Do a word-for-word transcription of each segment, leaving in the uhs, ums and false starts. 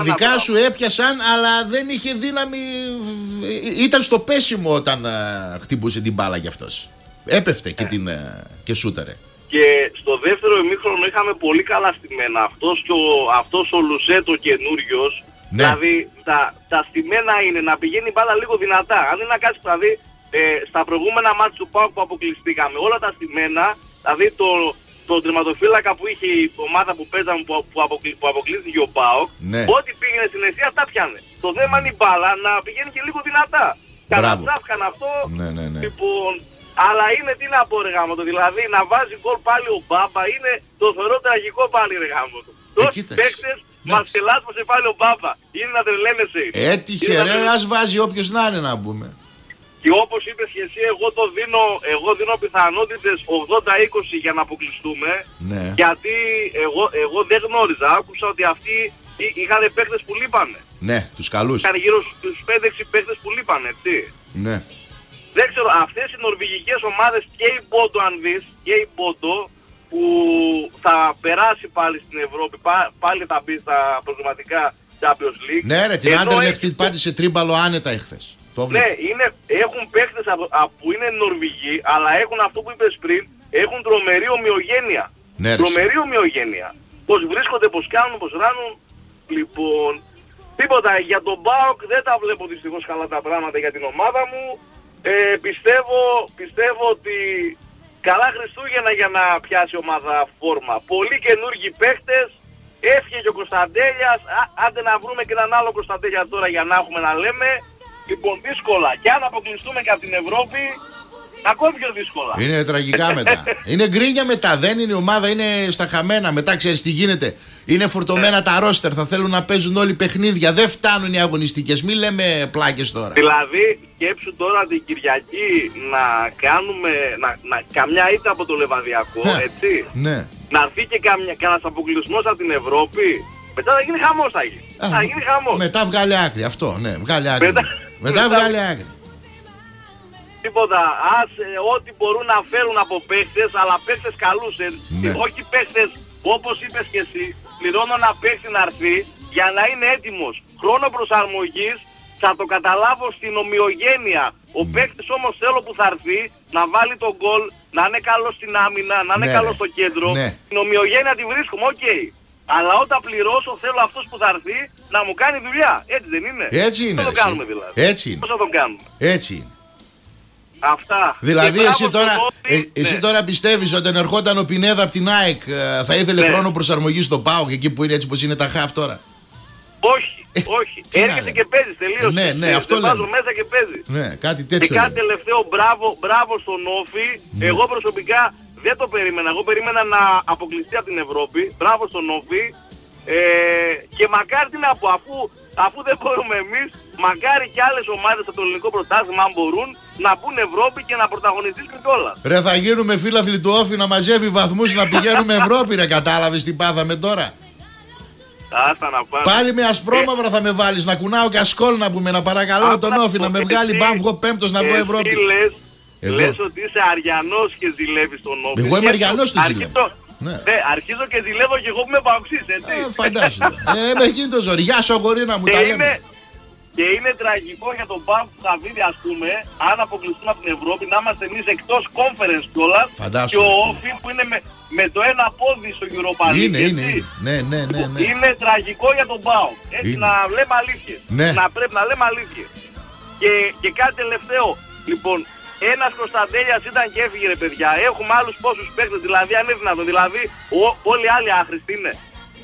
Δικά σου έπιασαν, αλλά δεν είχε δύναμη. Ήταν στο πέσιμο όταν uh, χτυπούσε την μπάλα κι αυτός. Έπεφτε και, την, uh, και σούταρε. Και στο δεύτερο ημίχρονο είχαμε πολύ καλά στημένα. Αυτός, και ο, αυτός ο Λουσέτο καινούριος. Ναι. Δηλαδή τα, τα στημένα είναι να πηγαίνει η μπάλα λίγο δυνατά. Αν είναι να κάτσει, δηλαδή ε, στα προηγούμενα μάτς του ΠΑΟΚ που αποκλειστήκαμε, όλα τα στημένα, δηλαδή το, το τερματοφύλακα που είχε η ομάδα που παίζαμε που, που, αποκλει, που αποκλείστηκε ο ΠΑΟΚ, ναι. Ό,τι πήγαινε στην αιστεία αυτά πιάνε. Το θέμα είναι η μπάλα να πηγαίνει και λίγο δυνατά. Καταστράφηκαν αυτό. Ναι, ναι, ναι. Λοιπόν, αλλά είναι τι να πω ρε γάμο το, δηλαδή να βάζει γκολ πάλι ο Μπάμπα είναι το θεωρώ τραγικό πάλι ρε γάμο το. Τόσοι παίκτες μας τελάσπωσε πάλι ο Μπάμπα. Είναι να τρελαίνεσαι. Έτυχε ρε, τρελ... ας βάζει όποιος να είναι να πούμε. Και όπως είπες και εσύ, εγώ το δίνω, εγώ δίνω πιθανότητες ογδόντα είκοσι για να αποκλειστούμε. Ναι. Γιατί εγώ, εγώ δεν γνώριζα, άκουσα ότι αυτοί είχαν παίκτες που λείπανε. Ναι, τους καλούς. Είχαν γύρω στους πέντε έξι παίκτες που λείπανε, έτσι. Ναι. Δεν ξέρω, αυτές οι νορβηγικές ομάδες και η Μπόντο αν δεις, και η Μπόντο που θα περάσει πάλι στην Ευρώπη, πάλι θα μπει στα προγραμματικά Champions League. Ναι ρε, την Άντερλεχτ έχει... πάτησε τρίμπαλο άνετα εχθές. Ναι, είναι, έχουν παίκτες που είναι Νορβηγοί, αλλά έχουν αυτό που είπες πριν, έχουν τρομερή ομοιογένεια. Ναι, τρομερή ομοιογένεια. Πώς βρίσκονται, πώς κάνουν, πώς ράνουν. Λοιπόν, τίποτα, για τον ΠΑΟΚ δεν τα βλέπω δυστυχώς καλά τα πράγματα για την ομάδα μου. Ε, πιστεύω, πιστεύω ότι καλά Χριστούγεννα για να πιάσει ομάδα φόρμα. Πολλοί καινούργοι παίχτες, έφυγε και ο Κωνσταντέλιας, α, άντε να βρούμε και έναν άλλο Κωνσταντέλια τώρα για να έχουμε να λέμε. Λοιπόν, δύσκολα. Και αν αποκλειστούμε και από την Ευρώπη, ακόμη πιο δύσκολα. Είναι τραγικά μετά. Είναι γκρίνια μετά. Δεν είναι η ομάδα, είναι στα χαμένα. Μετά ξέρεις τι γίνεται. Είναι φορτωμένα τα ρόστερ. Θα θέλουν να παίζουν όλοι παιχνίδια. Δεν φτάνουν οι αγωνιστικές. Μην λέμε πλάκες τώρα. Δηλαδή, σκέψου τώρα την Κυριακή να κάνουμε να, να, καμιά ήττα από το Λεβαδιακό, έτσι. Ναι. Να έρθει και κανένας αποκλεισμός από την Ευρώπη. Μετά θα γίνει χαμός θα γίνει. Α, θα γίνει χαμός. Μετά βγάλε άκρη. Αυτό, ναι. Βγάλε άκρη. Μετά, μετά βγάλε άκρη. Τίποτα, ας ε, ό,τι μπορούν να φέρουν από παίχτες, αλλά παίχτες καλούς, ε, ναι. Όχι παίχτες όπως είπες και εσύ, πληρώνω ένα παίχτη να έρθει για να είναι έτοιμος. Χρόνο προσαρμογής, θα το καταλάβω στην ομοιογένεια. Ο mm. παίχτης όμως θέλω που θα έρθει να βάλει τον γκολ, να είναι καλός στην άμυνα, να είναι ναι. καλός στο κέντρο. Ναι. Την ομοιογένεια τη βρίσκουμε, οκ. Okay. Αλλά όταν πληρώσω θέλω αυτός που θα έρθει να μου κάνει δουλειά. Έτσι δεν είναι? Έτσι είναι. Πώς θα το κάνουμε δηλαδή? Έτσι είναι. Πώς θα το κάνουμε? Έτσι είναι. Αυτά. Δηλαδή εσύ τώρα, ε, εσύ ναι. τώρα πιστεύεις ότι αν ερχόταν ο Πινέδα από την ΑΕΚ θα ήθελε ναι. χρόνο προσαρμογής στο ΠΑΟΚ εκεί που είναι έτσι πως είναι τα χαφ τώρα? Όχι, ε, όχι. Έρχεται και παίζει τελείως. Ναι, ναι, αυτό λέμε. Βάζω μέσα και παίζει. Ναι, κάτι τέτοιο. Και κάτι τελευταίο, μπράβο, μπράβο στον Όφη. Ναι. Εγώ προσωπικά δεν το περίμενα. Εγώ περίμενα να αποκλειστεί από την Ευρώπη. Μπράβο στον Όφη. Ε, και μακάρι τι να πω, αφού, αφού δεν μπορούμε εμείς, μακάρι και άλλες ομάδες από το ελληνικό πρωτάθλημα αν μπορούν να μπουν Ευρώπη και να πρωταγωνιστήσουν κιόλας. Ρε θα γίνουμε φίλαθλοι του Όφη να μαζεύει βαθμούς να πηγαίνουμε Ευρώπη ρε, κατάλαβες τι πάθαμε τώρα? Άστα να πάνε. Πάλι με ασπρόμαυρα θα με βάλεις, να κουνάω κασκόλ να πούμε, να παρακαλώ Α, τον Όφη να με βγάλει μπαμ βγω πέμπτος να βγω Ευρώπη. Λες, λες ότι είσαι Αριανός και ζηλεύεις τον Όφη. Εγώ είμαι Αριανός του ζηλεύω. Ναι. Ε, αρχίζω και ζηλεύω και εγώ που είμαι παοξής, έτσι. Ε, φαντάζομαι. ε, με γίνει το ζόρι. Γεια σου, αγορίνα μου, και τα είναι, λέμε. Και είναι τραγικό για τον ΠΑΟΚ που θα βγει, ας πούμε, αν αποκλειστούμε από την Ευρώπη, να είμαστε εμείς εκτός conference κιόλας. Και ο Όφη που είναι με, με το ένα πόδι στο Europa League. Είναι, είναι, είναι. Ναι, ναι, ναι, ναι. Είναι τραγικό για τον ΠΑΟΚ. Έτσι είναι. Να λέμε αλήθειες. Ναι. Να πρέπει να λέμε αλήθειες. Και, και κάτι τελευταίο. Λοιπόν, ένας Κωνσταντέλιας ήταν και έφυγε ρε παιδιά. Έχουμε άλλους πόσους παίκτες, δηλαδή αν είναι δυνατόν. Δηλαδή ο, όλοι οι άλλοι άχρηστοι είναι.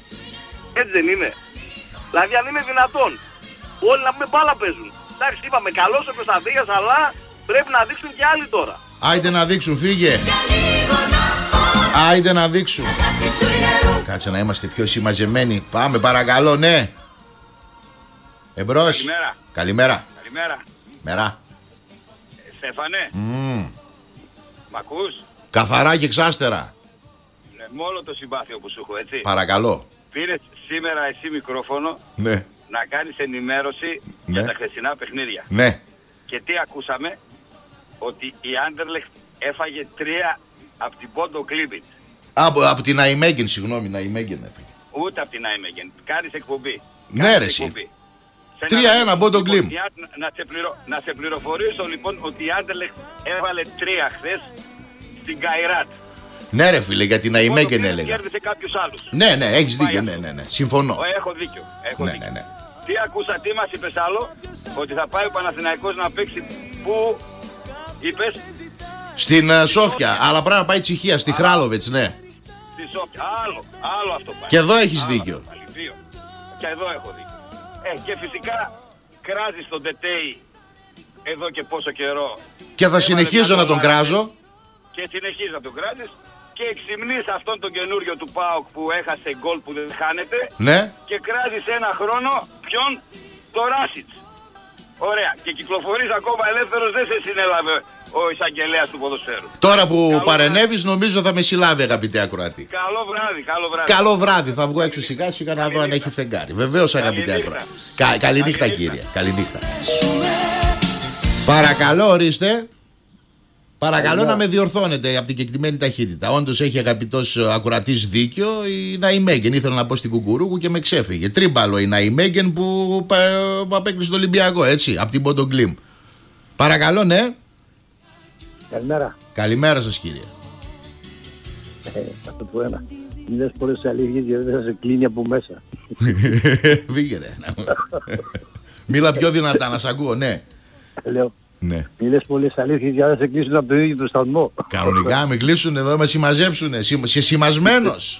Έτσι δεν είναι? Δηλαδή αν είναι δυνατόν. Όλοι να πούμε μπάλα παίζουν. Εντάξει είπαμε καλός ο Κωνσταντέλιας, αλλά πρέπει να δείξουν και άλλοι τώρα. Άιντε να δείξουν, φύγε. Άιντε να δείξουν. Κάτσε να είμαστε πιο συμμαζεμένοι. Πάμε παρακαλώ, ναι. Εμπρός. Καλημέρα. Καλημέρα. Καλημέρα. Μέρα. Στέφανε, mm. μ' ακούς? Καθαρά και ξάστερα. Ναι, με όλο το συμπάθειο που σου έχω, έτσι. Παρακαλώ. Πήρες σήμερα εσύ μικρόφωνο, ναι, να κάνεις ενημέρωση, ναι, για τα χθεσινά παιχνίδια. Ναι. Και τι ακούσαμε? Ότι η Άντερλεχτ έφαγε τρία από την Πόντο Κλίβιτς. Από, από την Αϊμέγεν, συγγνώμη, Αϊμέγεν έφαγε. Ούτε από την Αϊμέγεν. Κάνεις εκπομπή. Ναι, ρε, εσύ. τρία ένα Μπόντο Γκλιμ. Να, να, σε πληρο, να σε πληροφορήσω λοιπόν ότι η Άντερλεχτ έβαλε τρία χθες στην Καϊράτ. Ναι, ρε φίλε, για την Αϊμέγεν έλεγα. Κέρδισε κάποιους άλλους. Ναι, ναι, έχεις δίκιο, ναι, ναι, ναι. Συμφωνώ. Έχω δίκιο. Έχω ναι, δίκιο. ναι, ναι. Τι ακούσα, τι μας είπες άλλο? Ότι θα πάει ο Παναθηναϊκός να παίξει. Πού είπες? Στην uh, Σόφια, αλλά πρέπει να πάει Τσιχία, στη Χράλοβετς, ναι. Στη Σόφια, άλλο, άλλο αυτό πάει. Και εδώ έχεις άλλο δίκιο. Δύο. Και εδώ έχω δίκιο. Ε, και φυσικά κράζει τον Τετέι εδώ και πόσο καιρό. Και θα συνεχίζω να τον κράζω. Και συνεχίζει να τον κράζεις. Και εξυμνείς αυτόν τον καινούριο του ΠΑΟΚ που έχασε γκολ που δεν χάνεται. Ναι. Και κράζεις ένα χρόνο ποιον? Το Ράσιτς. Ωραία. Και κυκλοφορείς ακόμα ελεύθερος, δεν σε συνέλαβε ο εισαγγελέας του ποδοσφαίρου. Τώρα που καλό παρενέβεις βράδυ. Νομίζω θα με συλλάβει, αγαπητέ ακροατή. Καλό βράδυ, καλό βράδυ. Καλό βράδυ, θα βγω έξω σιγά σιγά να δω αν έχει φεγγάρι. Βεβαίως, αγαπητέ ακροατή. Κα, καληνύχτα κύριε, καληνύχτα. Παρακαλώ, ορίστε. Παρακαλώ να με διορθώνετε από την κεκτημένη ταχύτητα. Όντως έχει αγαπητός ακροατής δίκιο η Ναϊμέγεν. Ήθελα να πω στην Κουκουρούκου και με ξέφυγε. Τρίμπαλο η Ναϊμέγεν που, που απέκλεισε το Ολυμπιακό, έτσι, από την Μπόντο Γκλιμ. Παρακαλώ, ναι. Καλημέρα. Καλημέρα σας, κύριε. Ε, θα το πω ένα. Μην λες πολλές αλήθειες γιατί δεν θα σε κλείνει από μέσα. Φύγε ρε. Μίλα πιο δυνατά να σ' ακούω, ναι. Λέω. Ναι. Μην λες πολλές αλήθειες γιατί θα σε κλείσουν από το ίδιο το σταθμό. Κανονικά με κλείσουν εδώ, με συμμαζέψουνε. Είσαι σημασμένος.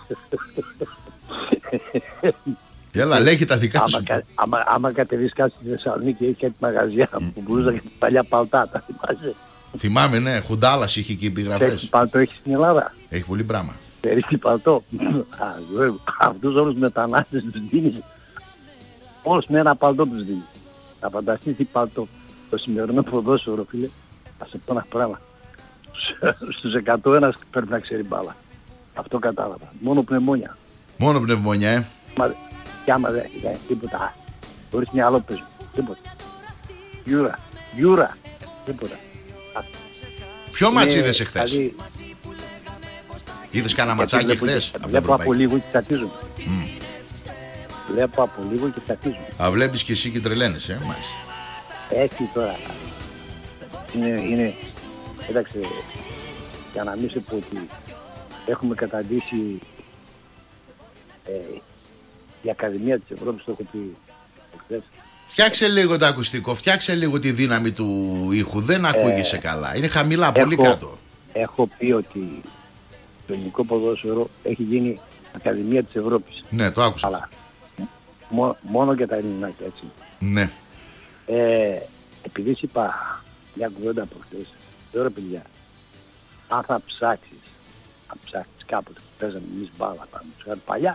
Έλα, λέγει τα δικά σου. Άμα, άμα, άμα κατεβείς κάτι στη Θεσσαλονίκη έχει κάτι μαγαζιά που μπορούσαν και παλιά παλτά, τα θυμάσαι. Θυμάμαι, ναι, Χουντάλας είχε και επιγραφές. Έχει παλτό, έχει στην Ελλάδα. Έχει πολύ πράγμα. Περίστη παλτό. Αυτούς όλους τους μετανάστες τους δίνει. Όλους με ένα παλτό τους δίνει. Θα φανταστείς τι παλτό. Το σημερινό ποδόσφαιρο, φίλε, θα σε πω ένα πράγμα. Στους εκατό ένα πρέπει να ξέρει μπάλα. Αυτό κατάλαβα. Μόνο πνευμόνια. Μόνο πνευμόνια, ε. Μα, και άμα δεν έχει τίποτα. Χωρίς μυαλό παίζουν. Τίποτα. Γιούρα. Γιούρα. Τίποτα. Ποιο μάτς είδες εχθές? Δηλαδή, είδες κάνα ματσάκι εχθές? Βλέπω από λίγο και τσατίζουν. Mm. Βλέπω από λίγο και τσατίζουν. Α, βλέπεις και εσύ και τρελαίνεσαι, ε, μάλιστα. Έτσι τώρα. Είναι, είναι, κοίταξε, για να μην σε πω ότι έχουμε καταντήσει ε, η Ακαδημία της Ευρώπης, το έχω πει εχθές. Φτιάξε λίγο το ακουστικό, φτιάξε λίγο τη δύναμη του ήχου, δεν ακούγεσαι ε, καλά, είναι χαμηλά, έχω, πολύ κάτω. Έχω πει ότι το ελληνικό ποδόσφαιρο έχει γίνει Ακαδημία της Ευρώπης. Ναι, το άκουσα. Αλλά μό, μόνο για τα ελληνάκια, έτσι. Ναι. Ε, επειδή είπα μια κουβέντα από χτες, τώρα παιδιά, αν θα ψάξεις, αν ψάξεις κάποτε που παίζαμε εμείς μπάλα πάνω, παλιά,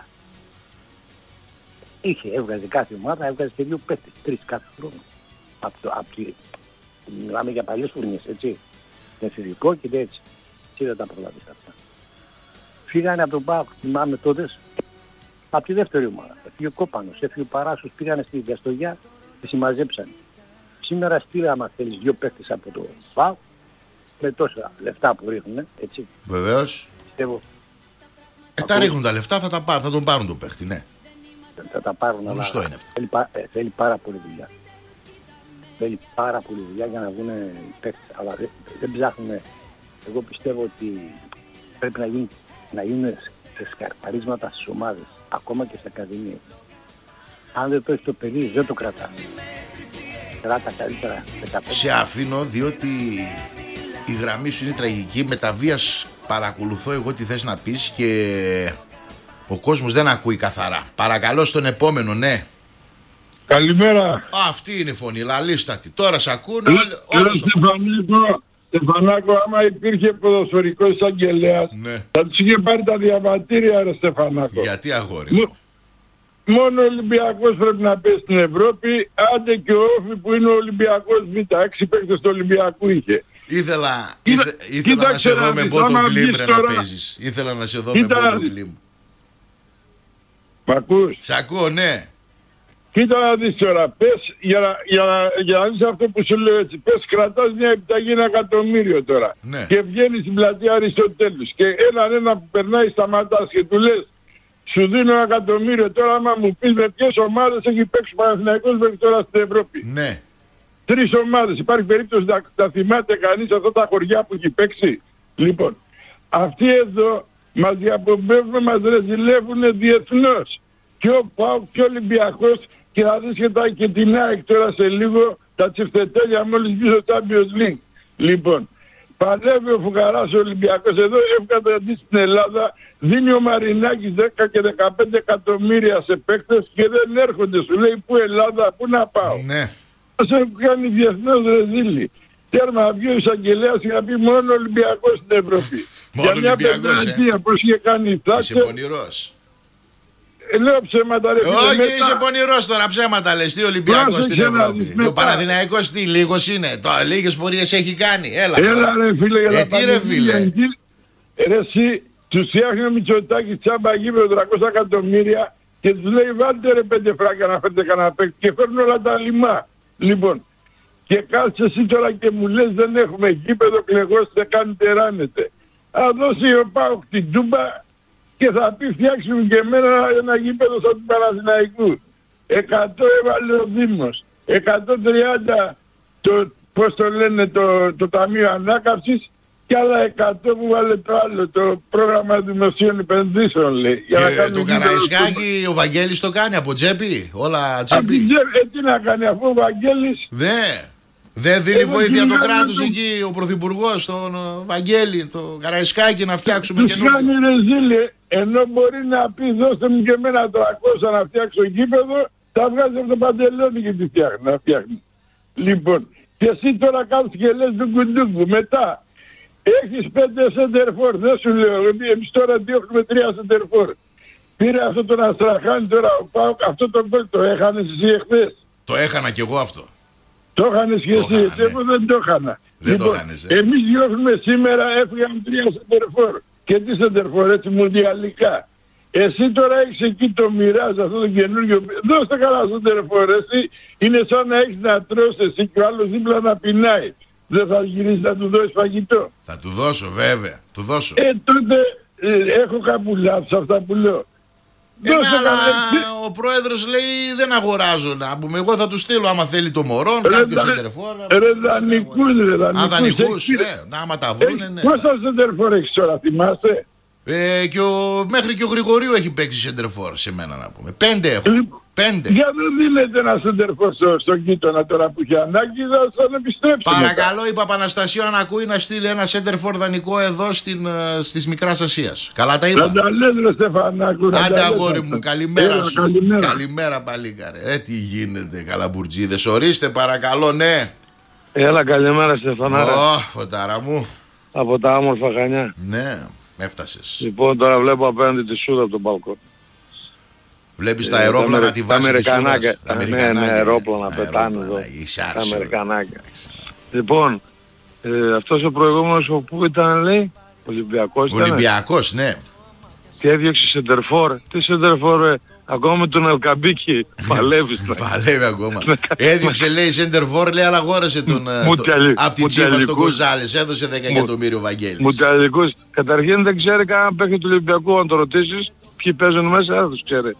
είχε, έβγαζε κάθε ομάδα, έβγαζε και δύο παίκτες, τρεις κάθε χρόνο. Από το, από το, μιλάμε για παλιές φουρνίες, έτσι, εφηβικό και έτσι. Εσύ δεν τα προλάβεις αυτά. Φύγανε από τον ΠΑΟΚ, θυμάμαι τότε, από τη δεύτερη ομάδα. Έφυγε ο Κόπανος, έφυγε ο Παράσος, πήγανε στη Διαστογιά και συμμαζέψανε. Σήμερα στείλα, άμα θέλεις, δύο παίκτες από το ΠΑΟΚ με τόσα λεφτά που ρίχνουν, έτσι. Βεβαίως. Πιστεύω. Ε, τα ρίχνουν τα λεφτά, θα, τα πάρ, θα τον πάρουν το παίκτη, ναι. Θα τα πάρουν, γνωστό είναι αυτό. Θέλει, ε, θέλει πάρα πολύ δουλειά. Θέλει πάρα πολύ δουλειά για να βγουν οι παίκτες, αλλά δεν, δεν ψάχνουν. Εγώ πιστεύω ότι πρέπει να, γίνει, να γίνουν σε σκαρπαρίσματα στις ομάδες, ακόμα και στις ακαδημίες. Αν δεν το έχει το παιδί, δεν το κρατά. Κράτα καλύτερα δεκαπέντε. Σε αφήνω διότι η γραμμή σου είναι τραγική. Με τα βίας παρακολουθώ εγώ τι θες να πεις και ο κόσμος δεν ακούει καθαρά. Παρακαλώ στον επόμενο, ναι. Καλημέρα. Α, αυτή είναι η φωνή, λαλίστατη. Τώρα σ' ακούνε. Κύριε Στεφανάκο, Στεφανάκο, άμα υπήρχε ποδοσφαιρικός εισαγγελέας, ναι, θα τους είχε πάρει τα διαβατήρια, ρε Στεφανάκο. Γιατί, αγόρι μου? Μόνο ο Ολυμπιακός πρέπει να παίζει στην Ευρώπη, άντε και ο Όφη που είναι ο Ολυμπιακός Β, έξι παίκτες του Ολυμπιακού είχε. Ήθελα, Κοίτα, ήθε, ήθελα να σε δω με Μπόντο Γκλιμ ρε να παίζεις. Ήθελα να σε δω με Μπόντο Γκλιμ. Μ' ακούς? Σ' ακούω, ναι. Κοίτα να δεις τώρα, πες, για να, για, να, για να δεις αυτό που σου λέω έτσι, πες κρατάς μια επιταγή ένα εκατομμύριο τώρα, ναι, και βγαίνεις στην πλατεία Αριστοτέλους και έναν ένα που περνάει σταματάς και του λες σου δίνω ένα εκατομμύριο. Τώρα άμα μου πεις με ποιες ομάδες έχει παίξει ο Παναθηναϊκός μέχρι τώρα στην Ευρώπη. Ναι. Τρεις ομάδες. Υπάρχει περίπτωση να τα θυμάται κανείς αυτά τα χωριά που έχει παίξει. Λοιπόν, αυτοί εδώ μας διαπομπεύουν, μας ρεζιλεύουν διεθνώς. Και ο ΠΑΟΚ και ο Ολυμπιακός, και θα δεις και, τα, και την ΑΕΚ τώρα σε λίγο, τα τσιφτετέλια μόλις μπει στο Champions League. Λοιπόν, παλεύει ο Φουκαράς ο Ολυμπιακός εδώ, έβγαλε αντί στην Ελλάδα, δίνει ο Μαρινάκης δέκα και δεκαπέντε εκατομμύρια σε παίκτες και δεν έρχονται. Σου λέει πού Ελλάδα, πού να πάω. Ναι. Μας έχουν κάνει διεθνώς ρεζίλι. Τέρμα βγει ο εισαγγελέας για να πει μόνο Ολυμπιακός στην Ευρώπη. Μόνο για μια πενταετία ε. πώς είχε κάνει η Θάτσερ. Είσαι πονηρός. Ε, λέω ψέματα ρε. Όχι, μετά... είσαι πονηρός τώρα, ψέματα λες. Τι Ολυμπιακός στην Ευρώπη. Ο Παναθηναϊκός τι, λίγος είναι. Το, λίγες πορείες έχει κάνει. Έλα, Έλα ρε φίλε, για ε, τι ρε φίλε. Ρε εσύ, τους φτιάχνει ο Μητσοτάκης τσάμπα γήπεδο τριακόσια εκατομμύρια και τους λέει βάλτε ρε πέντε φράγκα να φέρετε κανένα παίκτη και φέρνουν όλα τα λιμά. Λοιπόν, και κάτσε εσύ τώρα και μου λες δεν έχουμε γήπεδο, κλεγώστε, κάνετε, ράνετε. Θα δώσει ο ΠΑΟΚ την Τούμπα και θα πει φτιάξουμε και εμένα ένα γήπεδο σαν του Παναθηναϊκού. εκατό έβαλε ο Δήμος, εκατόν τριάντα το, πώς το λένε, το, το Ταμείο Ανάκαμψης και άλλα εκατό που βάλε το άλλο, το πρόγραμμα δημοσίων επενδύσεων λέει. Για και να το Καραϊσκάκι ο Βαγγέλης το κάνει από τσέπη, όλα τσέπη. Ε, τι να κάνει αφού ο Βαγγέλης... Δε, δεν δίνει βοήθεια το κράτος εκεί, ο Πρωθυπουργός, τον Βαγγέλη, το Καραϊσκάκι να φτιάξουμε καινούργιο. Τους κάνει ρεζίλε, ενώ μπορεί να πει δώστε μου και εμένα τριακόσια να φτιάξω γήπεδο, θα βγάζει από το παντελόνι και τη φτιάχνει, να φτιάχνει. Λοιπόν, και εσύ τώρα κάνεις και λες ντουγκουντούγκου, μετά έχεις πέντε σεντερφόρ, δεν σου λέω, εμείς τώρα διώχνουμε τρία σεντερφόρ. Πήρε αυτό τον Αστραχάνη τώρα, ο Πάοκ, αυτό το γκολ το έχανες εσύ εχθές. Το έχανα κι εγώ αυτό. Το έχανες και εσύ, εγώ δεν το έχανα. Δεν λοιπόν, το έχανες, ε. εμείς διώχνουμε σήμερα, έφυγαν τρία σεντερφόρ. Και τι σεντερφόρ, έτσι μουντιαλικά. Εσύ τώρα έχεις εκεί το μοιράζει αυτό το καινούργιο. Δώστε καλά σεντερφόρ, εσύ είναι σαν να έχεις να τρως εσύ και ο άλλος δίπλα να πεινάει. Δεν θα γυρίσει να του δώσει φαγητό. Θα του δώσω βέβαια, του δώσω. Ε, τότε ε, έχω κάπου λάθος αυτά που λέω. Ε, αλλά καλά... ο πρόεδρος λέει δεν αγοράζω να πούμε. Εγώ θα του στείλω άμα θέλει το μωρόν, κάποιο σεντερφόρ. Ρε δανεικούς ρε δανεικούς. Α, δανεικούς, ε, να άμα τα βρούνε, ναι. Πόσα σεντερφόρ έχεις τώρα, θυμάστε? Ε, και ο, μέχρι και ο Γρηγορίου έχει παίξει σεντερφόρ σε μένα να πούμε. Πέντε έχω. Λοιπόν, πέντε. Για δεν δίνεται ένα σεντερφόρ στο, στον γείτονα τώρα που έχει ανάγκη, θα τον επιστρέψει. Παρακαλώ η Παπαναστασίου αν ακούει να στείλει ένα σεντερφόρ δανεικό εδώ στην, στις Μικράς Ασίας. Καλά τα είπα. Να τα λες ρε Στεφανάκου. Άντε αγόρι μου, καλημέρα Έλα, σου. Καλημέρα, καλημέρα παλίκαρε. Ε, τι γίνεται καλαμπουρτζίδες. Ορίστε παρακαλώ, ναι. Έλα καλημέρα Στεφανάρα. Ω, oh, φωτάρα μου. Από τα όμορφα Χανιά. Ναι. Έφτασες. Λοιπόν, τώρα βλέπω απέναντι τη Σούδα από τον μπαλκόν. Βλέπεις ε, τα αερόπλανα τη βάση της Σούδας. Τα Αμερικανάκια. Ναι, ναι, αερόπλανα πετάνε εδώ. Τα Αμερικανάκια. Λοιπόν, ε, αυτός ο προηγούμενος που ήταν, λέει, Ολυμπιακός. Ολυμπιακός, ναι. Και έδιωξε σεντερφόρ. Τι σεντερφόρ, ε, ακόμα με τον Αλκαμπίκη παλεύεις. Παλεύει ακόμα. Έδιωξε λέει σεντερφόρ, λέει, αλλά αγόρασε τον από την Τσίβα στον Κοζάλης. Έδωσε δέκα εκατομμύριο Βαγγέλης. Μουτιαλικούς. Καταρχήν δεν ξέρει κανένα παίκτη του Ολυμπιακού. Αν το ρωτήσεις ποιοι παίζουν μέσα, δεν τους ξέρει.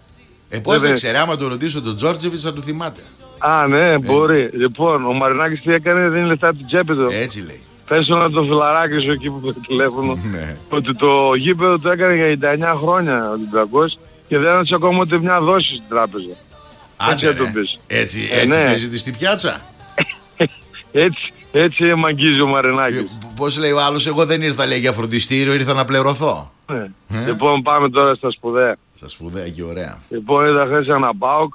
Ε, πώς δεν ξέρει, άμα το ρωτήσω τον Τζόρτζεβιτς θα του θυμάται. Α, ναι, ε, μπορεί. Λοιπόν, ο Μαρινάκης τι έκανε, δίνει λεφτά από την τσέπη του. Έτσι λέει. Πες να το φιλαράκι σου εκεί που παίρνει τηλέφωνο. Ότι το γήπεδο το έκανε για ενενήντα εννιά χρόνια ο Ολυμπιακός και δεν έδωσε ακόμα ούτε μια δόση στην τράπεζα. Άντε, έτσι, ρε. έτσι, έτσι ε, ναι. παίζει στη πιάτσα. έτσι, έτσι μαγγίζει ο Μαρινάκης. Πώς λέει ο άλλος, εγώ δεν ήρθα λέει για φροντιστήριο, ήρθα να πληρωθώ. Ε. Ε. Λοιπόν, πάμε τώρα στα σπουδαία. Στα σπουδαία και ωραία. Λοιπόν, είδα χθες ένα ΠΑΟΚ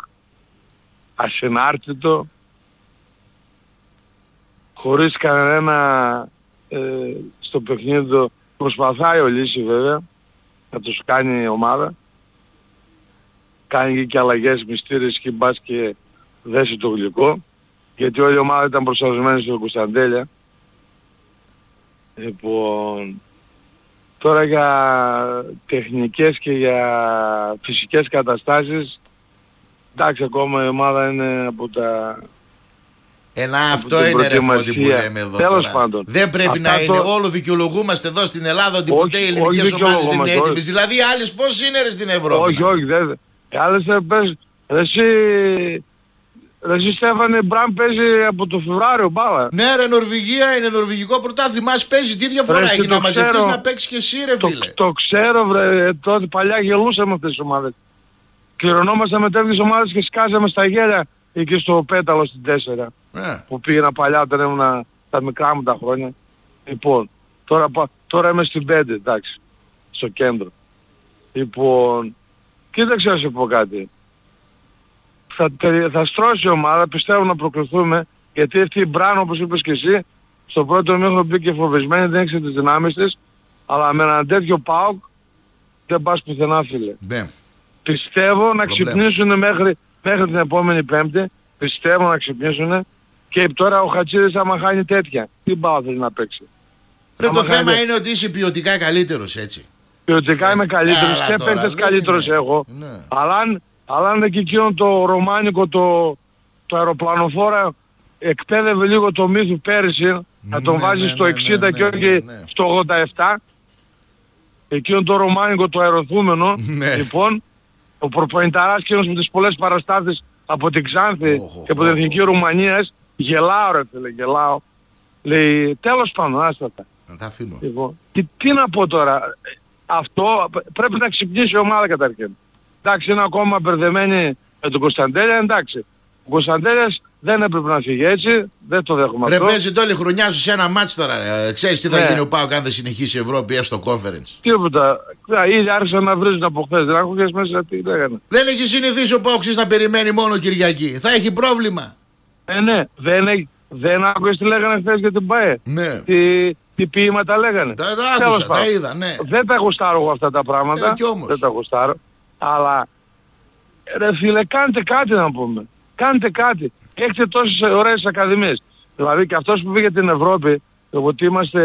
ασυνάρτητο, χωρίς κανένα ε, στο παιχνίδι το προσπαθάει ο Λύση βέβαια να τους κάνει η ομάδα, κάνει και αλλαγές μυστήρες και μπας και δέσει το γλυκό, γιατί όλη η ομάδα ήταν προσαρμοσμένη στο Κωνσταντέλια. Λοιπόν, τώρα για τεχνικές και για φυσικές καταστάσεις, εντάξει ακόμα η ομάδα είναι από τα Ένα αυτό είναι ρε Φώτη που λέμε εδώ. Τέλος πάντων. Δεν πρέπει αυτά να είναι. Το... Όλο δικαιολογούμαστε εδώ στην Ελλάδα ότι ποτέ οι ελληνικές ομάδες δεν είναι έτοιμες. Δηλαδή οι άλλες πώς είναι ρε στην Ευρώπη. Όχι, όχι. Δεν... Οι άλλες πες... Εσύ... Εσύ Στέφανε, Μπραμ παίζει από το Φεβρουάριο μπάλα. Ναι ρε, Νορβηγία είναι νορβηγικό πρωτάθλημα. Ας παίζει, τι διαφορά έχει να μαζευτείς να παίξεις και εσύ ρε φίλε. Το, το ξέρω βρε, τότε παλιά γελούσαμε αυτές τις ομάδες. Κληρονόμασταν με τέτοιες ομάδες και σκάζαμε στα γέλια εκεί στο Πέταλο στην τέσσερα. Yeah. Που πήγαινα παλιά όταν ήμουν τα μικρά μου τα χρόνια. Λοιπόν, τώρα, τώρα είμαι στην πέντε, εντάξει, στο κέντρο. Λοιπόν, κοίταξε να σου πω κάτι. Θα, θα στρώσει η ομάδα, πιστεύω να προκριθούμε, γιατί αυτή η Μπράν, όπως είπες και εσύ, στο πρώτο μήχρονο μπήκε φοβισμένη, δεν έξερε τις δυνάμεις της, αλλά με έναν τέτοιο ΠΑΟΚ δεν πας πουθενά φίλε. Yeah. Πιστεύω να ξυπνήσουν μέχρι, μέχρι την επόμενη Πέμπτη, πιστεύω να ξυπνήσουν και τώρα ο Χατσίδης άμα χάνει τέτοια, τι μπάω θέλει να παίξει. Ρε, το θέμα χάνει... είναι ότι είσαι ποιοτικά καλύτερος έτσι. Ποιοτικά είμαι καλύτερος, και παίκτες καλύτερος έχω, ναι. αλλά αν Αλλά αν και εκείνο το ρωμάνικο, το, το αεροπλανοφόρα εκπαίδευε λίγο το Μύθου πέρυσι, ναι, να τον ναι, βάζει ναι, στο εξήντα ναι, ναι, και όχι ναι, ναι. στο ογδόντα επτά, εκείνο το ρωμάνικο το αεροθούμενο, ναι. Λοιπόν, ο προπονηταράς εκείνος με τις πολλές παραστάσεις από την Ξάνθη oh, oh, και από την Εθνική oh, oh. Ρουμανίας, γελάω ρε φίλε, γελάω. Λέει, τέλος πάντων, άστατα. Να τα αφήνω. Λοιπόν, και τι να πω τώρα, αυτό πρέπει να ξυπνήσει η ομάδα καταρχήν. Εντάξει, είναι ακόμα μπερδεμένοι με τον Κωνσταντέλια, εντάξει. Ο Κωνσταντέλιας δεν έπρεπε να φύγει έτσι, δεν το δέχομαι ρε, αυτό. Ρε παίζει όλη χρονιά σου σε ένα μάτς τώρα, ρε. Ξέρεις τι θα ναι. γίνει ο ΠΑΟΚ αν δεν συνεχίσει η Ευρώπη έστω conference. Τίποτα, ήδη άρχισαν να βρίζουν από χθες, δεν άκουγες μέσα τι λέγανε. Δεν έχει συνηθίσει ο ΠΑΟΚ να περιμένει μόνο Κυριακή, θα έχει πρόβλημα. Ε, ναι, δεν, έχει, δεν άκουγες τι λέγανε χθες για την ΠΑΕ. Ναι. Τι, τι ποίηματα λέγανε. Τα, τα άκουσα, τα είδα, ναι. Δεν τα γουστάρω εγώ αυτά τα πράγματα, ε, κι όμως. δεν τα γουστάρω. Αλλά ρε φίλε, κάντε κάτι να πούμε. Κάντε κάτι. Έχετε τόσες ωραίες ακαδημίες. Δηλαδή και αυτός που πήγε την Ευρώπη, ότι είμαστε,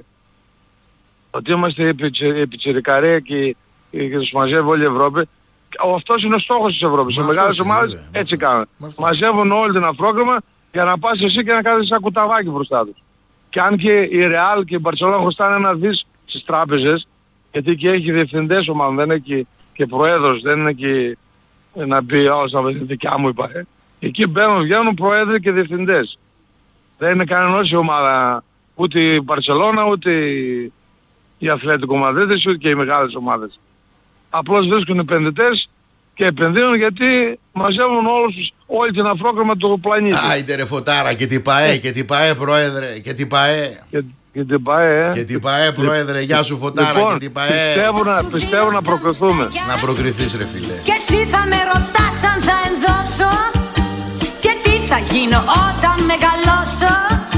ότι είμαστε επιτσιρικαρία και, και τους μαζεύει όλη η Ευρώπη, αυτός είναι ο στόχος της Ευρώπης. Οι μεγάλες ομάδες έτσι κάνουν. Μαζεύουν όλη την πρόγραμμα για να πας εσύ και να κάθεσαι σαν κουταβάκι μπροστά τους. Και αν και η Ρεάλ και η Μπαρσελόνα χρωστάνε ένα δις στις τράπεζες, γιατί και έχει διευθυντές ομάδα, δεν έχει και προέδρος, δεν είναι και να πει όλος να βρει δικιά μου είπα. Ε. Εκεί μπαίνουν, βγαίνουν προέδροι και διευθυντές. Δεν είναι κανένας η ομάδα, ούτε η Μπαρσελόνα, ούτε η Αθλέτικο Μαδρίτης, ούτε και οι μεγάλες ομάδες. Απλώς βρίσκουν επενδυτές και επενδύουν γιατί μαζεύουν όλους, όλη την αφρόκρεμα του πλανήτη. Άιντε ρε Φωτάρα, και τι ΠΑΕ, και τι ΠΑΕ πρόεδρε, και τι ΠΑΕ. Και, και την ΠΑΕ, ε. Και την ΠΑΕ πρόεδρε, γεια σου Φωτάρα, λοιπόν, και την ΠΑΕ. Πιστεύω να, πιστεύω να προκριθούμε. Να προκριθείς ρε φίλε. Και εσύ θα με ρωτάς αν θα ενδώσω και τι θα γίνω όταν μεγαλώσω.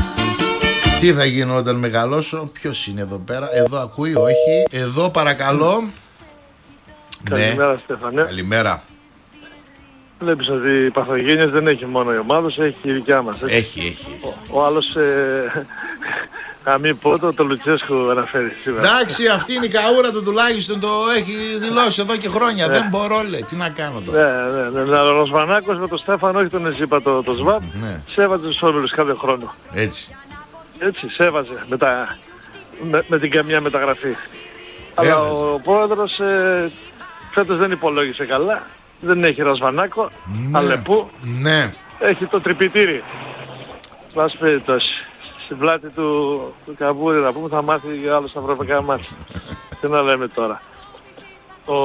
Τι θα γίνω όταν μεγαλώσω, ποιος είναι εδώ πέρα, εδώ ακούει, όχι, εδώ παρακαλώ. Καλημέρα ναι. Στέφανε. Καλημέρα. Βλέπεις ότι οι παθογένειες δεν έχει μόνο η ομάδα, έχει και η δικιά μας. Έτσι. Έχει, έχει. Ο, ο άλλος, ε, να μην πω το, το Λουτσέσκου αναφέρει σήμερα. Εντάξει, αυτή είναι η καούρα του τουλάχιστον, το έχει δηλώσει εδώ και χρόνια. Ναι. Δεν μπορώ, λέει, τι να κάνω τώρα. Ναι, ναι, ναι. Ο Ροσβανάκος με τον Στέφανο, όχι τον Εζήπα, το, το ΣΒΑΠ, ναι. Σέβαζε τους όλους κάθε χρόνο. Έτσι. Έτσι, σέβαζε με, τα, με, με την καμιά μεταγραφή. Αλλά ο πρόεδρος ε, φέτος δεν υπολόγισε καλά. Δεν έχει Ρασβανάκο, ναι. Αλεπού. Ναι. Έχει το τρυπητήρι. Μας περιπτώσει. Στην πλάτη του, του Καμπούρη να πούμε θα μάθει για άλλους στα ευρωπαϊκά μάτια. Τι να λέμε τώρα. Ο...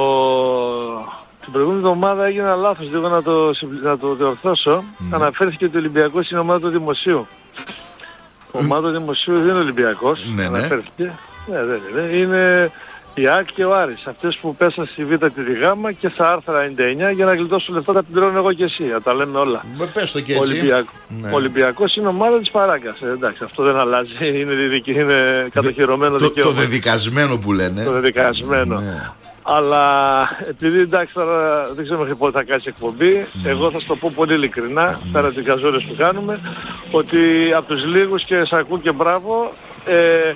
Την προηγούμενη εβδομάδα έγινε ένα λάθος λίγο να το, να το διορθώσω. Mm. Αναφέρθηκε ότι ο Ολυμπιακός είναι ομάδα του Δημοσίου. Mm. Ομάδα του Δημοσίου δεν είναι Ολυμπιακός. Ναι, ναι. Αναφέρθηκε. Ναι, δεν είναι. Είναι η ΑΕΚ και ο Άρης. Αυτές που πέσαν στη Β' και τη Γ' και στα άρθρα ενενήντα εννιά για να γλιτώσουν λεφτά τα πληρώνω εγώ και εσύ. Να τα λέμε όλα. Με πες το και έτσι. Ολυμπιακό. Ναι. Ο Ολυμπιακός είναι ομάδα της παράγκας. Ε, εντάξει, αυτό δεν αλλάζει. Είναι, διδικη, είναι κατοχυρωμένο το, δικαίωμα. Το δεδικασμένο που λένε. Το δεδικασμένο. Ναι. Αλλά επειδή εντάξει τώρα δεν ξέρω μέχρι πότε θα κάνεις εκπομπή, mm. εγώ θα σου το πω πολύ ειλικρινά, mm. πέρα τις καζόρες που κάνουμε, ότι από τους λίγους και σ' ακούω και μπράβο, ε,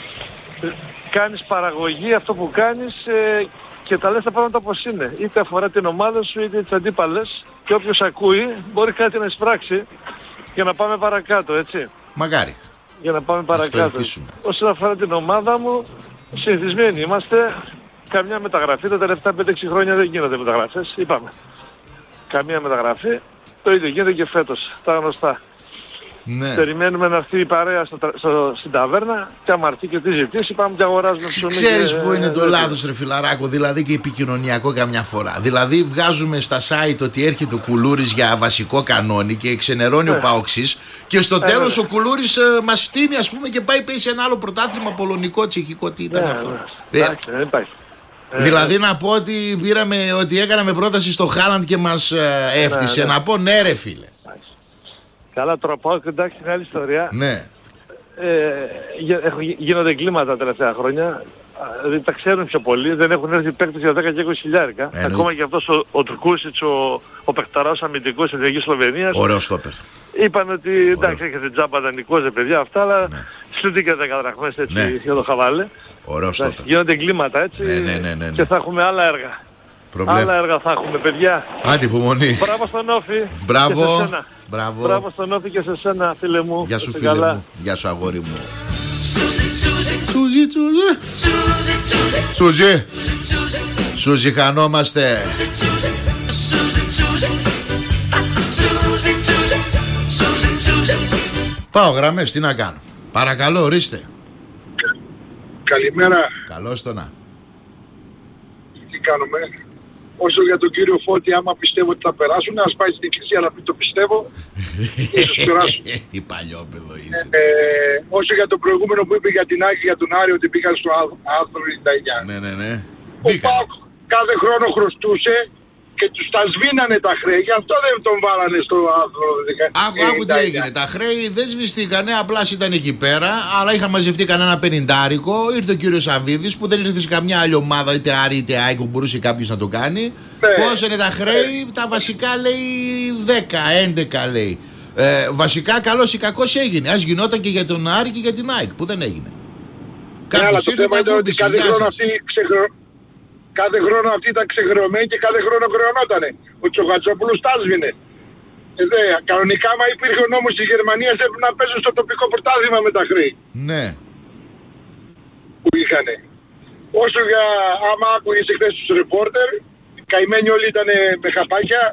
κάνεις παραγωγή αυτό που κάνεις ε, και τα λες τα πράγματα όπως είναι. Είτε αφορά την ομάδα σου είτε τις αντίπαλες και όποιος ακούει μπορεί κάτι να εισπράξει για να πάμε παρακάτω, έτσι. Μακάρι. Για να πάμε παρακάτω. Όσον αφορά την ομάδα μου, συνηθισμένοι είμαστε. Καμιά μεταγραφή, τα τελευταία πέντε έξι χρόνια δεν γίνονται μεταγραφές, είπαμε. Καμία μεταγραφή, το ίδιο γίνεται και φέτος, τα γνωστά. Ναι. Περιμένουμε να έρθει η παρέα στο, στο, στην ταβέρνα και άμα έρθει και τι ζητήσει πάμε και αγοράζουμε ψωμί. Ξέρεις που είναι το λάθος ρε φιλαράκο, δηλαδή και επικοινωνιακό καμιά φορά. Δηλαδή βγάζουμε στα site ότι έρχεται ο Κουλούρης για βασικό κανόνι και ξενερώνει ναι. ο Παοξής και στο τέλος ναι. ο Κουλούρης ε, μας φτύνει ας πούμε και πάει, πάει σε ένα άλλο πρωτάθλημα πολωνικό, τσεχικό, τι ήταν ναι, αυτό. Ναι. Ε, Εντάξει, δεν πάει. Δηλαδή να πω ότι πήραμε, ότι έκαναμε πρόταση στο Χάλαντ και μας ε, έφτιασε. Ναι, ναι. Να πω ναι ρε φίλε. Καλά τροπάω και εντάξει είναι άλλη ιστορία. Ναι. Ε, γίνονται εγκλήματα τα τελευταία χρόνια. Δεν τα ξέρουν πιο πολύ. Δεν έχουν έρθει παίκτες για δέκα και είκοσι χιλιάρικα. Ακόμα και αυτός ο, ο Τουρκούσιτς, ο, ο παιχταράς αμυντικός της Εθνικής Σλοβενίας. Ωραίος στόπερ. Είπαν ότι εντάξει έχετε τζάμπα δανεικός ρε παιδιά αυτά, αλλά ναι. στείλτε δέκα δραχμές έτσι ναι. για το χαβάλε. Ωραίος στόπερ. Γίνονται εγκλήματα έτσι ναι, ναι, ναι, ναι, ναι. και θα έχουμε άλλα έργα. Προβλέ... Άλλα έργα θα έχουμε παιδιά. Άντε υπομονή. Μπράβο στον Όφη. Μπράβο. Μπράβο. Μπράβο στον Όφη και σε σένα φίλε μου. Γεια σου φίλε καλά. μου. Γεια σου αγόρι μου. Σούζι, Σούζι. Σούζι. Σούζι χανόμαστε. Πάω γραμμές, τι να κάνω. Παρακαλώ, ορίστε. Καλημέρα. Καλώς το να. Τι κάνουμε. Όσο για τον κύριο Φώτη, άμα πιστεύω ότι θα περάσουν, ας πάει στην εκκλησία να πει το πιστεύω. Ίσως περάσουν. Τι παλιό παιδό είσαι. Ε, όσο για το προηγούμενο που είπε για την Άκη, για τον Άρη, ότι πήγαν στο άρθρο ενενήντα εννιά. Ναι, ναι, ναι. Ο ΠΑΟΚ κάθε χρόνο χρωστούσε και τους τα σβήνανε τα χρέη, γι' αυτό δεν τον βάλανε στο άρθρο. Άκου, άκου τι έγινε. Τα χρέη δεν σβηστήκανε, απλά ήταν εκεί πέρα, αλλά είχα μαζευτεί κανένα πενηντάρικο. Ήρθε ο κύριος Σαββίδης που δεν ήρθε σε καμιά άλλη ομάδα, είτε Άρη είτε ΑΕΚ που μπορούσε κάποιος να το κάνει. Ναι. Πόσα είναι τα χρέη, ναι. τα βασικά λέει δέκα, έντεκα λέει. Ε, βασικά καλός ή κακός έγινε. Ας γινόταν και για τον Άρη και για την ΑΕΚ που δεν έγινε. Κάποιος ήρθε και ακούμπησε. Κάθε χρόνο αυτή ξεχρο... Κάθε χρόνο αυτή ήταν ξεχρεωμένη και κάθε χρόνο χρεωνότανε. Ο Τσοχατσόπουλος τα σβήνε. Ε, δε, κανονικά, άμα υπήρχε ο νόμος της Γερμανίας, έπρεπε να παίζουν στο τοπικό πρωτάθλημα με τα χρέη. Ναι. Που είχανε. Όσο για, άμα άκουγες εχθές τους ρεπόρτερ, οι καημένοι όλοι ήταν με χαπάκια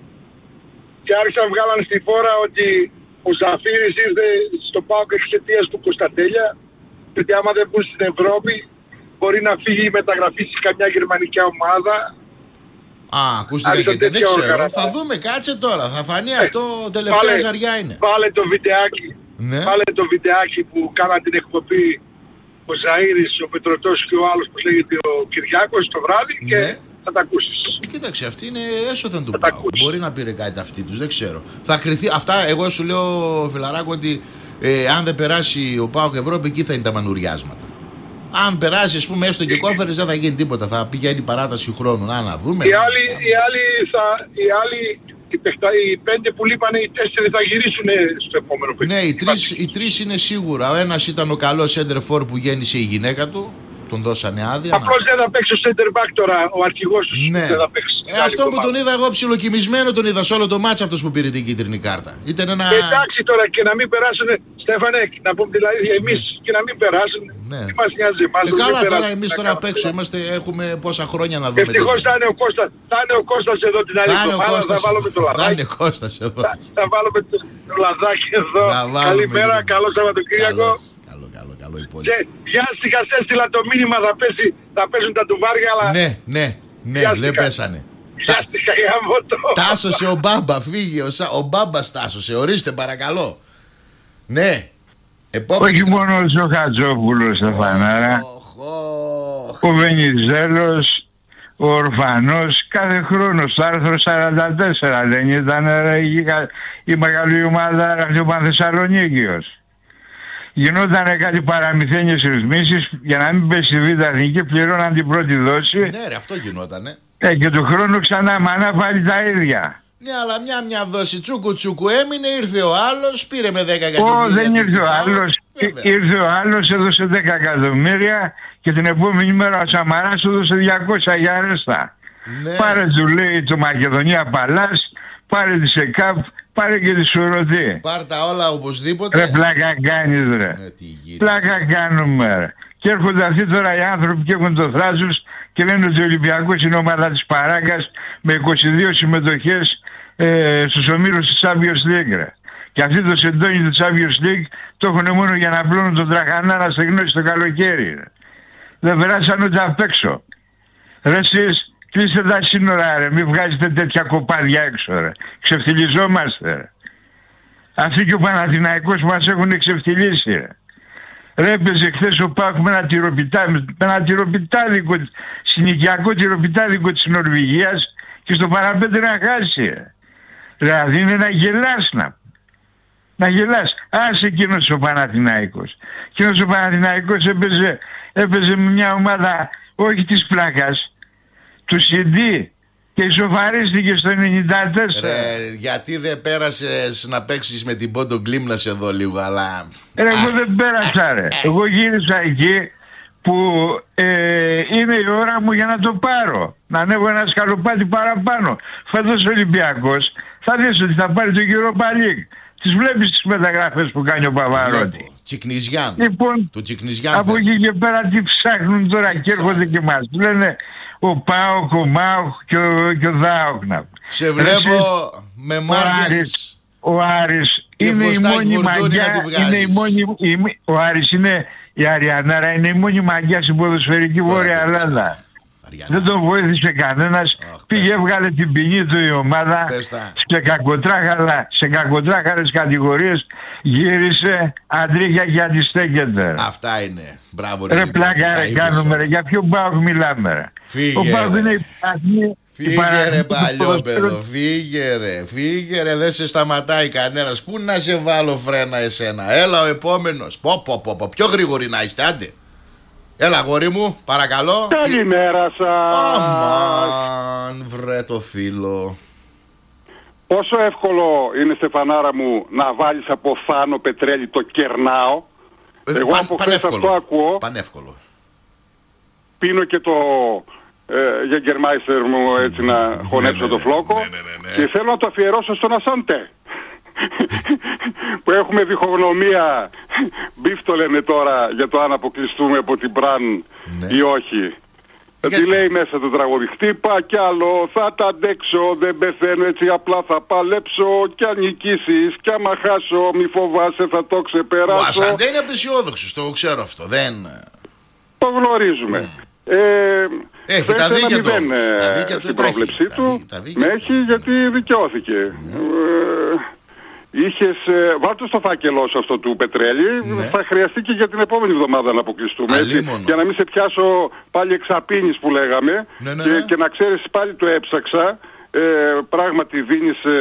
και άρχισαν να βγάλαν στη φόρα ότι ο Ζαφύρης ήρθε στο ΠΑΟΚ εξαιτίας του Κωνσταντέλια, γιατί άμα δεν μπουν στην Ευρώπη, μπορεί να φύγει η μεταγραφή σε καμιά γερμανική ομάδα. Α, ακούστηκε και δεν ξέρω. Όργανα. Θα δούμε, κάτσε τώρα. Θα φανεί ε, αυτό, τελευταία βάλε, ζαριά είναι. Βάλε το βιντεάκι. Ναι. Βάλε το βιντεάκι που κάναν την εκπομπή ο Ζαΐρης, ο Πετρωτός και ο άλλος που λέγεται ο Κυριάκος το βράδυ ναι. και θα τα ακούσεις. Ε, κοίταξε, αυτή είναι έσωθεν του ΠΑΟΚ. Μπορεί να πήρε κάτι αυτή τους, δεν ξέρω. Θα κρυθεί. Αυτά εγώ σου λέω, φιλαράκο, ότι ε, αν δεν περάσει ο ΠΑΟΚ Ευρώπη, εκεί θα είναι τα μανουριάσματα. Αν περάσει, ας πούμε, έστω και κόφερες, δεν θα γίνει τίποτα. Θα πηγαίνει παράταση χρόνου. Να, να δούμε. Οι άλλοι, οι άλλοι, θα, οι, άλλοι οι, παιχτα, οι πέντε που λείπανε, οι τέσσερις θα γυρίσουν στο επόμενο παιχνίδι. Ναι, οι τρεις, οι τρεις είναι σίγουρα. Ο ένας ήταν ο καλός center for που γέννησε η γυναίκα του. Τον δώσανε άδεια. Απλώς δεν θα παίξει ο center back τώρα, ο αρχηγός του. Ναι. Δεν θα παίξει. Ε, αυτό που τον είδα εγώ ψιλοκοιμισμένο, τον είδα σε όλο το μάτς αυτός που πήρε την κίτρινη κάρτα. Ήταν ένα... Εντάξει τώρα και να μην περάσουν, Στέφανε, να πούμε δηλαδή εμείς και να μην περάσουν. Ναι. Τι μας νοιάζει εμάς. Ε, καλά τώρα εμείς τώρα απ' έξω είμαστε, έχουμε πόσα χρόνια να δούμε. Ευτυχώς θα είναι ο Κώστας, θα είναι ο Κώστας εδώ την άλλη εβδομάδα, θα βάλουμε το λαδάκι. Θα είναι ο Κώστας εδώ. Θα, θα βάλουμε το λαδάκι εδώ. Καλημέρα, καλό Σαββατοκύριακο. Καλό, καλό, καλό υπόλοιπο. Και βιάστηκα, σε έστειλα το μήνυμα, θα, πέσει, θα πέσουν τα τουβάρια, αλλά... Ναι, ναι, ναι, βιάστηκα. Δεν πέσανε. Βιάστηκα για μότο. Τάσωσε ο Μπάμπα, φύγε, ο, ο Μπάμπας τάσωσε, ορίστε παρακαλώ. Ναι. Επόμενη... Όχι μόνο ο Χατζόπουλος στα φανάρα, ο Βενιζέλος, ο Ορφανός, κάθε χρόνο στο άρθρο σαράντα τέσσερα δεν ήταν η, η μεγάλη ομάδα του Πανθεσσαλονίκιος. Γινότανε κάτι παραμυθένιες ρυθμίσεις για να μην πέσει η Β' Εθνική, πληρώναν την πρώτη δόση. Ναι ρε, αυτό γινότανε. Ε, και του χρόνου ξανά μανά πάλι τα ίδια. Ναι, αλλά μια μια δόση τσούκου τσούκου έμεινε, ήρθε ο άλλος, πήρε με δέκα εκατομμύρια. Ω, δεν ήρθε ο άλλος. Ήρθε ο άλλος, έδωσε δέκα εκατομμύρια και την επόμενη μέρα ο Σαμαράς έδωσε διακόσια για αρέστα. Ναι. Πάρε του λέει το Μακεδονία Παλάς, πάρε τη ΣΕΚΑΠ, Πάρε και τη σουρωτή. Πάρ' τα όλα οπωσδήποτε. Ρε πλάκα κάνεις ρε. Ε, πλάκα κάνουμε ρε. Και έρχονται αυτοί τώρα οι άνθρωποι και έχουν το θράσος και λένε ότι ο Ολυμπιακός είναι ομάδα της Παράγκας με είκοσι δύο συμμετοχές ε, στους ομίλους της Champions League ρε. Και αυτοί το σεντόνι του Champions League το έχουν μόνο για να πλώνουν τον τραχανά να στεγνώσει το καλοκαίρι ρε. Δεν περάσαν ούτε απ' έξω. Ρε εσείς κλείστε τα σύνορα ρε, μην βγάζετε τέτοια κοπάδια έξω ρε. Ξεφτυλιζόμαστε ρε. Αυτοί και ο Παναθηναϊκός μας έχουν ξεφτυλίσει ρε. Ρε έπαιζε χθες ο ΠΑΟΚ με ένα τυροπιτάδικο, με ένα τυροπιτάδικο, συνοικιακό τυροπιτάδικο της Νορβηγίας και στο παραπέντε να χάσει ρε. Δηλαδή είναι να γελάς να. Να γελάς. Άσε εκείνος ο Παναθηναϊκός. Εκείνος ο Παναθηναϊκός έπαιζε, έπαιζε με μια ομάδα όχι της πλάκας, του σι ντι και ισοφαρίστηκε στο ενενήντα τέσσερα. Ρε, γιατί δεν πέρασες να παίξεις με την Πόντο Κλίμνας εδώ λίγο, αλλά... Ρε, εγώ δεν πέρασα ρε. Εγώ γύρισα εκεί που ε, είναι η ώρα μου για να το πάρω. Να ανέβω ένα σκαλοπάτι παραπάνω. Φέτος ο Ολυμπιακός θα δεις ότι θα πάρει το Europa League. Τις βλέπεις τις μεταγραφές που κάνει ο Παπαρότη. Τσικνιζιάν. Λοιπόν, του Τσικνιζιάν από εκεί και πέρα τι ψάχνουν τώρα τι και έρχονται και μας. Λένε ο ΠΑΟΚ, ο ΜΑΟΚ και ο, και ο ΔΑΟΚ. Σε βλέπω εσύ, με Μάρτινς. Ο Άρης είναι η μόνη μαγιά. Είναι η μόνη, η, ο Άρης είναι η Αριανάρα, είναι η μόνη μαγιά στην ποδοσφαιρική Βόρεια Ελλάδα. Δεν τον βοήθησε κανένας. Oh, πήγε, έβγαλε την ποινή του η ομάδα σε κακοτράχαλα, σε κακοτράχαλες κατηγορίες. Γύρισε αντρίκια και αντιστέκεται. Αυτά είναι. Μπράβο ρε. Ρε πλάκα ρε κάνουμε ρε. Για ποιο ΠΑΟΚ μιλάμε ρε. Φύγε, ο ΠΑΟΚ είναι η παθμή. Φύγε ρε παλιόπαιδο. Φύγε ρε. Φύγε ρε. Δεν σε σταματάει κανένας. Πού να σε βάλω φρένα εσένα. Έλα ο επόμενος. Πω πω πω πω. Πιο γρήγοροι να είστε. Άντε. Έλα γόρι μου, παρακαλώ. Καλημέρα σας. Αμάν, βρε το φίλο. Πόσο εύκολο είναι, Στεφανάρα μου, να βάλεις από Θάνο Πετρέλη το κερνάω. ε, Εγώ παν, από χθες αυτό ακούω. Πανεύκολο. Πίνω και το ε, Γεγκερμάιστερ μου έτσι να χωνέψω ναι, το φλόκο. ναι, ναι, ναι, ναι. Και θέλω να το αφιερώσω στον Ασάντε. Που έχουμε διχογνωμία. Μπιφ το λένε τώρα για το αν αποκλειστούμε από την Μπραν ναι. ή όχι. Γιατί λέει μέσα το τραγούδι, χτύπα κι άλλο, θα τα αντέξω, δεν πεθαίνω έτσι απλά θα παλέψω κι αν νικήσεις κι άμα χάσω μη φοβάσαι θα το ξεπεράσω. Ο Ασάντε είναι απεσιόδοξος, το ξέρω αυτό, δεν... Το γνωρίζουμε. Mm. Ε, έχει τα δίκαια του όμως. Στην πρόβλεψή του με έχει γιατί δικαιώθηκε. Mm. Ε, Είχες, βάλτε στο φάκελό σου αυτό του Πετρέλη, ναι. θα χρειαστεί και για την επόμενη εβδομάδα να αποκλειστούμε. Έτσι, για να μην σε πιάσω πάλι εξαπίνεις που λέγαμε ναι, ναι, και, ναι. και να ξέρεις πάλι το έψαξα. Ε, πράγματι δίνεις ε,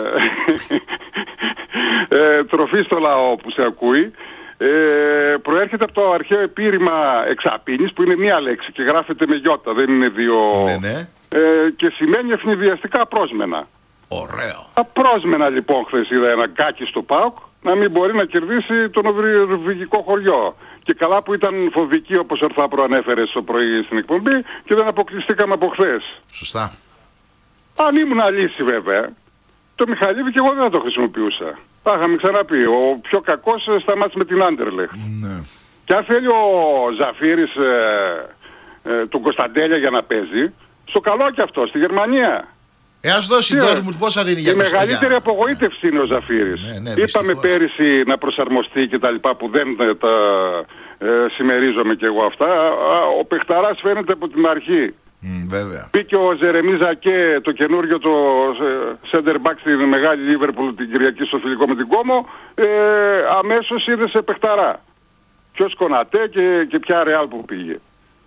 ε, τροφή στο λαό που σε ακούει. Ε, προέρχεται από το αρχαίο επίρρημα εξαπίνης που είναι μία λέξη και γράφεται με γιώτα, δεν είναι δύο. Ναι, ναι. Ε, και σημαίνει ευνηδιαστικά πρόσμενα. Ωραίο. Απρόσμενα λοιπόν χθες είδα ένα γκάκι στο ΠΑΟΚ να μην μπορεί να κερδίσει το νορβηγικό χωριό. Και καλά που ήταν φοβική όπως ορθά προανέφερες το πρωί στην εκπομπή και δεν αποκλειστήκαμε από χθες. Σωστά. Αν ήμουν αλύση βέβαια, το Μιχαλίδη και εγώ δεν θα το χρησιμοποιούσα. Τα είχαμε ξαναπεί. Ο πιο κακός σταμάτησε με την Άντερλεχτ. Ναι. Και αν θέλει ο Ζαφύρης ε, ε, τον Κωνσταντέλια για να παίζει, στο καλό και αυτό, στη Γερμανία. Ε, ας δώσει η Ντόρτμουντ πόσα δίνει για η μεγαλύτερη απογοήτευση είναι ο Ζαφύρης. Ναι, ναι, είπαμε πέρυσι να προσαρμοστεί και τα λοιπά που δεν τα ε, συμμερίζομαι κι εγώ αυτά. Ο παιχταράς φαίνεται από την αρχή. Mm, βέβαια. Μπήκε ο Ζερεμί Ζακέ το καινούριο το center back στην μεγάλη Λίβερπουλ την Κυριακή στο φιλικό με την Κόμο. Ε, αμέσως είδε σε παιχταρά. Ποιος Κονατέ και, και ποια Ρεάλ που πήγε.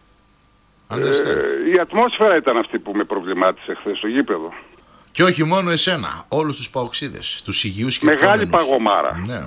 Ε, η ατμόσφαιρα ήταν αυτή που με προβλημάτισε χθες στο γήπεδο. Και όχι μόνο εσένα, όλους τους παοξίδες, τους υγιούς και μεγάλη παγωμάρα. Ναι.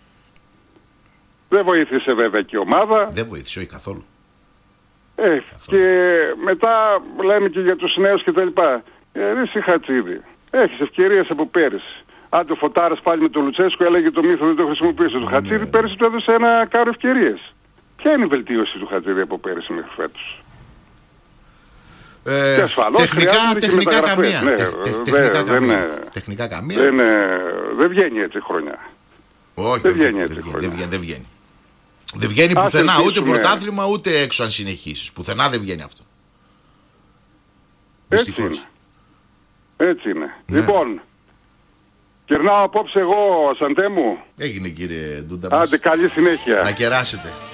Δεν βοήθησε βέβαια και η ομάδα. Δεν βοήθησε, όχι καθόλου. Ε, καθόλου. Και μετά λέμε και για τους νέους και τα λοιπά. Ε, εσύ Χατσίδη, έχεις ευκαιρίες από πέρυσι. Άντε ο Φωτάρας πάλι με τον Λουτσέσκο έλεγε το μύθο δεν το χρησιμοποίησε. Το Χατσίδη ναι. πέρυσι του έδωσε ένα κάρο ευκαιρίες. Ποια είναι η βελτίωση του Χατσίδη από πέρυσι μέχρι φέτος? Ε, ασφαλώς τεχνικά, τεχνικά καμία. Ναι, Τεχ, τεχ, τεχνικά, δεν, καμία. δεν, τεχνικά καμία. Δεν, δεν βγαίνει έτσι χρονιά. Όχι, δεν βγαίνει, βγαίνει έτσι δεν χρονιά. βγαίνει, δεν βγαίνει. Δεν βγαίνει πουθενά, ούτε πρωτάθλημα ούτε έξω αν συνεχίσεις. Πουθενά δεν βγαίνει αυτό. Έτσι είναι. Έτσι είναι. Ναι. Λοιπόν, κερνάω απόψε εγώ, Σαντέ μου. Έγινε κύριε Ντούντα. Άντε, καλή συνέχεια. Να κεράσετε.